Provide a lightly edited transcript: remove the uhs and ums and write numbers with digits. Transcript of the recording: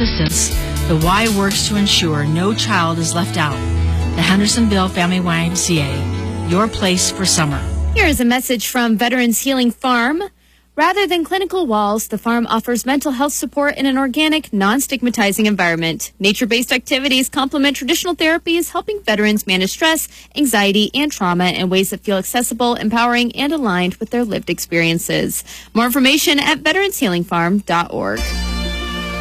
assistance, the Y works to ensure no child is left out. The Hendersonville Family YMCA, your place for summer. Here is a message from Veterans Healing Farm. Rather than clinical walls, the farm offers mental health support in an organic, non-stigmatizing environment. Nature-based activities complement traditional therapies, helping veterans manage stress, anxiety, and trauma in ways that feel accessible, empowering, and aligned with their lived experiences. More information at veteranshealingfarm.org.